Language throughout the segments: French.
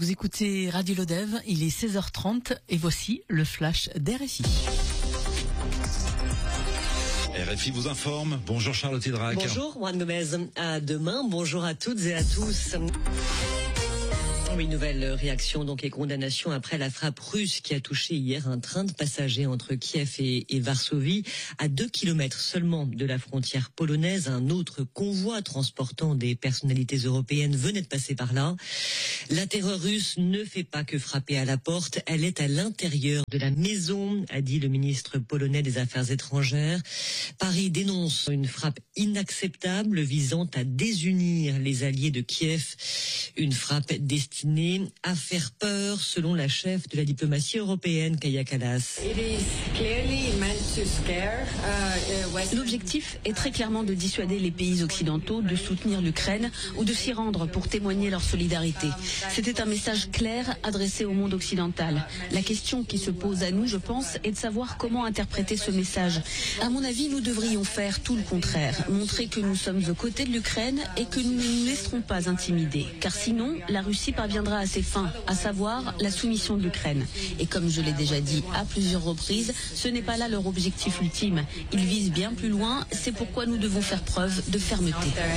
Vous écoutez Radio Lodève, il est 16h30 et voici le flash d'RFI. RFI vous informe. Bonjour Charlotte Hydrac. Bonjour Juan Gomez. À demain. Bonjour à toutes et à tous. Oui, nouvelle réaction donc et condamnation après la frappe russe qui a touché hier un train de passagers entre Kiev et Varsovie. À 2 kilomètres seulement de la frontière polonaise, un autre convoi transportant des personnalités européennes venait de passer par là. La terreur russe ne fait pas que frapper à la porte, elle est à l'intérieur de la maison, a dit le ministre polonais des Affaires étrangères. Paris dénonce une frappe inacceptable visant à désunir les alliés de Kiev. Une frappe destinée à faire peur, selon la chef de la diplomatie européenne, Kaja Kallas. L'objectif est très clairement de dissuader les pays occidentaux de soutenir l'Ukraine ou de s'y rendre pour témoigner leur solidarité. C'était un message clair adressé au monde occidental. La question qui se pose à nous, je pense, est de savoir comment interpréter ce message. À mon avis, nous devrions faire tout le contraire, montrer que nous sommes aux côtés de l'Ukraine et que nous ne nous laisserons pas intimider. Car sinon, la Russie parviendra à ses fins, à savoir la soumission de l'Ukraine. Et comme je l'ai déjà dit à plusieurs reprises, ce n'est pas là leur objectif ultime. Ils visent bien plus loin, c'est pourquoi nous devons faire preuve de fermeté.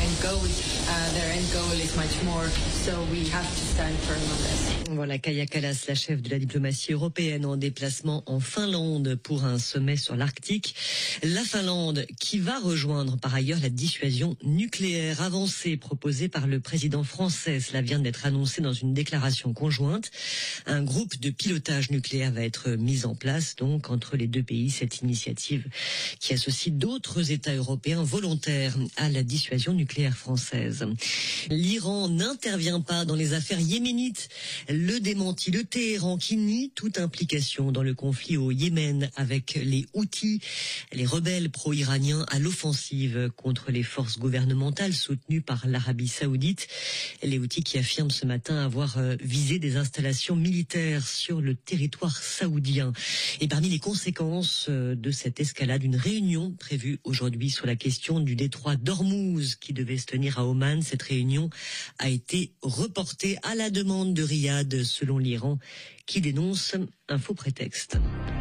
Voilà Kaja Kallas, la chef de la diplomatie européenne en déplacement en Finlande pour un sommet sur l'Arctique. La Finlande qui va rejoindre par ailleurs la dissuasion nucléaire avancée proposée par le président français. Cela vient d'être annoncé dans une déclaration conjointe. Un groupe de pilotage nucléaire va être mis en place donc entre les deux pays. Cette initiative qui associe d'autres États européens volontaires à la dissuasion nucléaire française. L'Iran n'intervient pas dans les affaires yéménites. Le démenti de Téhéran qui nie toute implication dans le conflit au Yémen avec les Houthis, les rebelles pro-iraniens à l'offensive contre les forces gouvernementales soutenues par l'Arabie Saoudite. Les Houthis qui affirment ce matin avoir visé des installations militaires sur le territoire saoudien. Et parmi les conséquences de cette escalade, une réunion prévue aujourd'hui sur la question du détroit d'Ormuz qui devait se tenir à Oman. Cette réunion a été reportée à la demande de Riyad, selon l'Iran, qui dénonce un faux prétexte.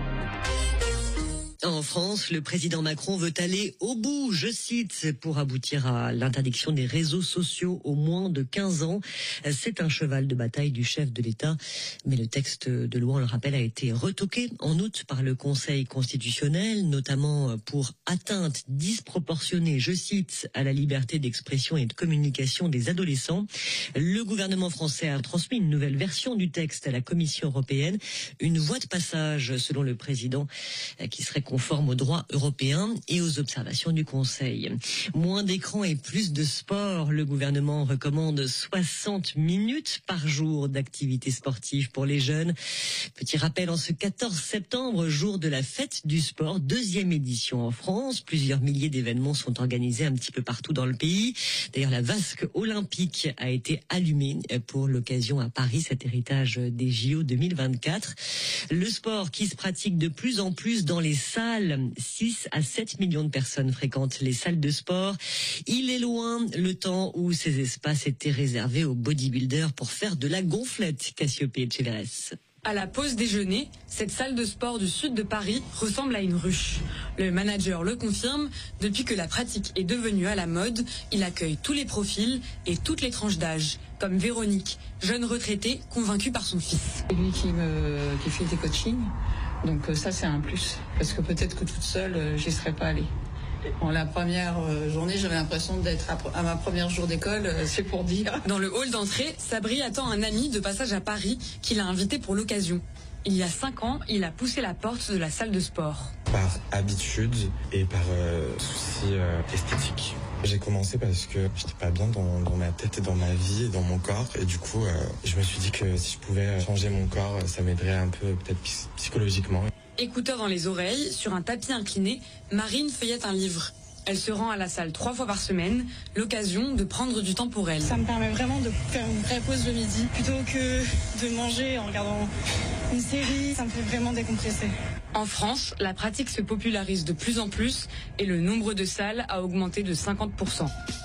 En France, le président Macron veut aller au bout, je cite, pour aboutir à l'interdiction des réseaux sociaux aux moins de 15 ans. C'est un cheval de bataille du chef de l'État. Mais le texte de loi, on le rappelle, a été retoqué en août par le Conseil constitutionnel, notamment pour atteinte disproportionnée, je cite, à la liberté d'expression et de communication des adolescents. Le gouvernement français a transmis une nouvelle version du texte à la Commission européenne. Une voie de passage, selon le président, qui serait conforme au droit européen et aux observations du Conseil. Moins d'écran et plus de sport. Le gouvernement recommande 60 minutes par jour d'activité sportive pour les jeunes. Petit rappel, en ce 14 septembre, jour de la fête du sport, 2e édition en France. Plusieurs milliers d'événements sont organisés un petit peu partout dans le pays. D'ailleurs, la vasque olympique a été allumée pour l'occasion à Paris, cet héritage des JO 2024. Le sport qui se pratique de plus en plus dans les salles. 6 à 7 millions de personnes fréquentent les salles de sport. Il est loin le temps où ces espaces étaient réservés aux bodybuilders pour faire de la gonflette. Cassiopée Echeverres. À la pause déjeuner, cette salle de sport du sud de Paris ressemble à une ruche. Le manager le confirme, depuis que la pratique est devenue à la mode, il accueille tous les profils et toutes les tranches d'âge, comme Véronique, jeune retraitée convaincue par son fils. C'est lui qui fait des coachings, donc ça c'est un plus, parce que peut-être que toute seule, j'y serais pas allée. En la première journée, j'avais l'impression d'être à ma première jour d'école, c'est pour dire. Dans le hall d'entrée, Sabri attend un ami de passage à Paris qui l'a invité pour l'occasion. Il y a 5 ans, il a poussé la porte de la salle de sport. Par habitude et par souci esthétique. J'ai commencé parce que j'étais pas bien dans ma tête et dans ma vie et dans mon corps. Et du coup, je me suis dit que si je pouvais changer mon corps, ça m'aiderait un peu peut-être psychologiquement. Écouteurs dans les oreilles, sur un tapis incliné, Marine feuillette un livre. Elle se rend à la salle 3 fois par semaine, l'occasion de prendre du temps pour elle. Ça me permet vraiment de faire une vraie pause le midi, plutôt que de manger en regardant une série, ça me fait vraiment décompresser. En France, la pratique se popularise de plus en plus et le nombre de salles a augmenté de 50%.